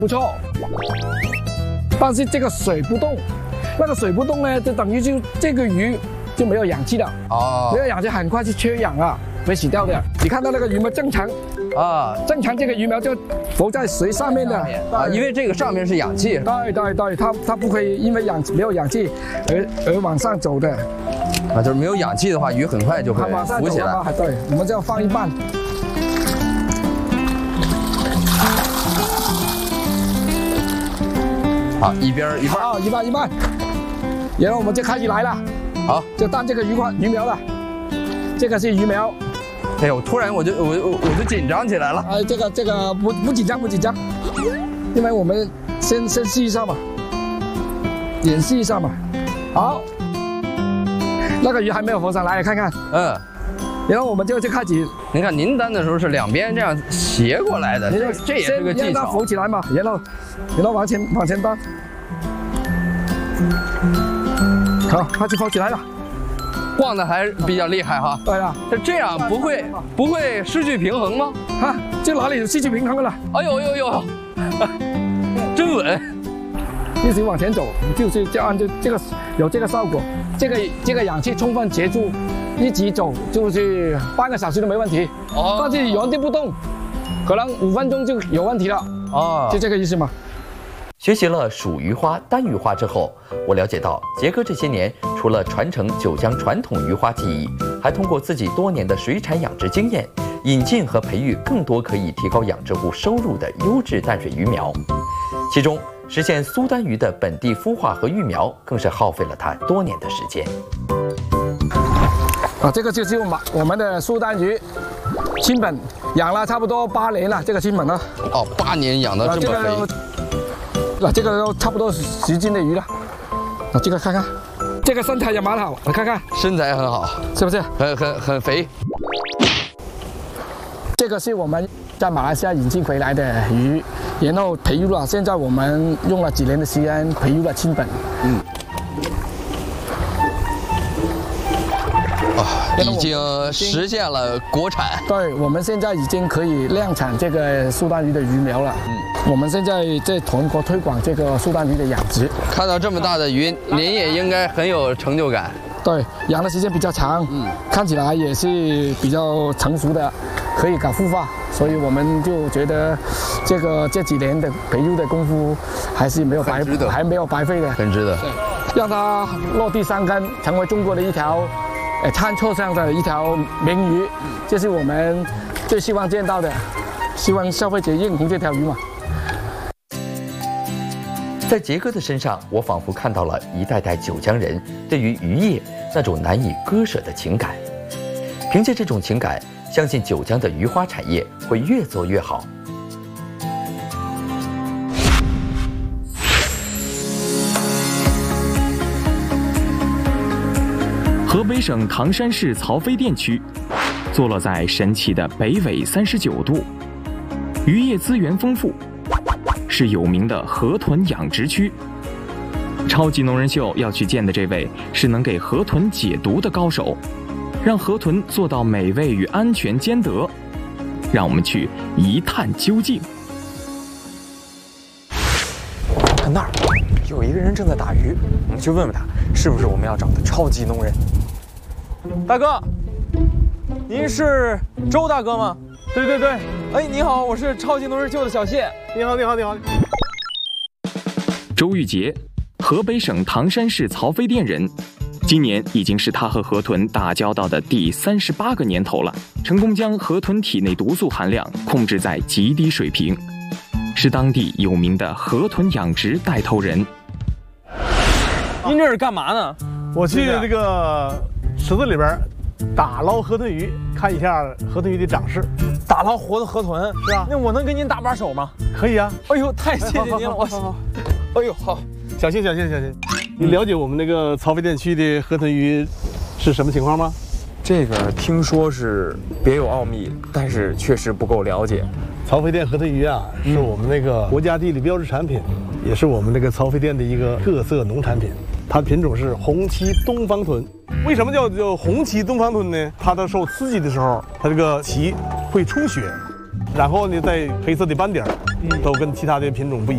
不错。但是这个水不动，那个水不动呢，就等于就这个鱼就没有氧气了。哦，没有氧气很快就缺氧了，会死掉的。你看到那个鱼苗正常啊，正常这个鱼苗就浮在水上面的啊，因为这个上面是氧气。 对，它不会因为没有氧气而往上走的。 啊，就是没有氧气的话，鱼很快就会浮起来。 对，我们这样放一半。 好，一半。 好，一半。然后我们就开始来了。 好， 就当这个鱼苗了。这个是鱼苗。 哎呦，突然我就紧张起来了。 哎，这个不紧张，因为我们先试一下嘛，演示一下嘛。好，那个鱼还没有浮上来，看看。嗯。然后我们就开始。 您看您担的时候是两边这样斜过来的，这也是个技巧。 让它浮起来嘛，然后往前端。好，它就浮起来了。 晃的还比较厉害哈。 对了， 这样不会失去平衡吗？ 啊，这哪里有失去平衡了？ 哎呦，真稳！ 一直往前走，就是这样，这个有这个效果。这个氧气充分结束，一直走就是半个小时都没问题。哦。但是原地不动，可能5分钟就有问题了。哦。就这个意思嘛。 学习了属鱼花、单鱼花之后，我了解到杰哥这些年除了传承九江传统鱼花技艺，还通过自己多年的水产养殖经验，引进和培育更多可以提高养殖户收入的优质淡水鱼苗。其中，实现苏丹鱼的本地孵化和育苗，更是耗费了他多年的时间。 这个就是我们的苏丹鱼，亲本养了差不多8年了，这个亲本呢。 哦，8年养的这么肥。 这个都差不多10斤的鱼了。这个看看，这个身材也蛮好，你看看， 身材很好， 是不是？ 很肥。 这个是我们在马来西亚引进回来的鱼，然后培育了，现在我们用了几年的时间培育了亲本。 已经实现了国产。 对，我们现在已经可以量产这个苏丹鱼的鱼苗了。我们现在在全国推广这个苏丹鱼的养殖。 看到这么大的鱼，您也应该很有成就感。 对，养的时间比较长，看起来也是比较成熟的，可以搞孵化，所以我们就觉得这几年的培育的功夫还是没有白费的， 很值得。 对，让它落地生根，成为中国的一条餐桌上的一条名鱼，这是我们最希望见到的，希望消费者认同这条鱼嘛。 在杰哥的身上，我仿佛看到了一代代九江人对于渔业那种难以割舍的情感。凭借这种情感，相信九江的鱼花产业会越做越好。 河北省唐山市曹妃甸区，坐落在神奇的北纬39度，渔业资源丰富，是有名的河豚养殖区。超级农人秀要去见的这位是能给河豚解毒的高手，让河豚做到美味与安全兼得。让我们去一探究竟。 看那儿，有一个人正在打鱼，我们去问问他，是不是我们要找的超级农人？大哥，您是周大哥吗？对。哎，你好，我是超级农人秀的小谢。你好。 周玉杰，河北省唐山市曹妃甸人，今年已经是他和河豚打交道的第38个年头了，成功将河豚体内毒素含量控制在极低水平，是当地有名的河豚养殖带头人。 您这是干嘛呢？ 我去这个池子里边打捞河豚鱼，看一下河豚鱼的长势。 打捞活的河豚是啊？那我能跟您搭把手吗？ 可以啊。 哎呦，太谢谢您了！ 好。 哎呦，好， 小心。你了解我们那个曹妃甸区的河豚鱼是什么情况吗？ 这个听说是别有奥秘，但是确实不够了解。 曹妃甸河豚鱼啊，是我们那个国家地理标志产品，也是我们那个曹妃甸的一个特色农产品。它的品种是红鳍东方豚。为什么叫红鳍东方豚呢？它受刺激的时候，它这个鳍会出血，然后呢，在黑色的斑点都跟其他的品种不一样。